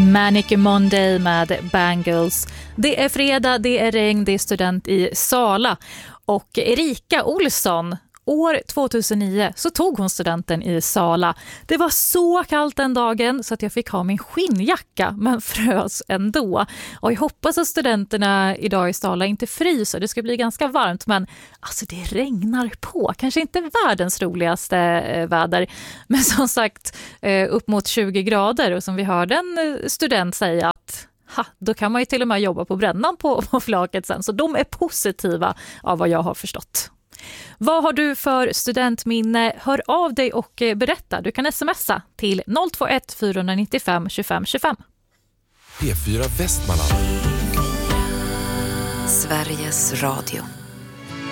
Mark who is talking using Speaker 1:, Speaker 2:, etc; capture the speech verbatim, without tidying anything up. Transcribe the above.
Speaker 1: Manic Monday med Bangles. Det är fredag, det är regn, det är student i Sala. Och Erika Olsson, år tvåtusennio så tog hon studenten i Sala. Det var så kallt den dagen så att jag fick ha min skinnjacka, men frös ändå. Och jag hoppas att studenterna idag i Sala inte fryser. Det ska bli ganska varmt, men alltså det regnar på. Kanske inte världens roligaste eh, väder, men som sagt eh, upp mot tjugo grader. Och som vi hörde en eh, student säga att ha, då kan man ju till och med jobba på brännan på, på flaket sen. Så de är positiva av vad jag har förstått. Vad har du för studentminne? Hör av dig och berätta. Du kan smsa till noll två ett fyra nio fem tjugofem tjugofem.
Speaker 2: P fyra Västmanland.
Speaker 3: Sveriges Radio.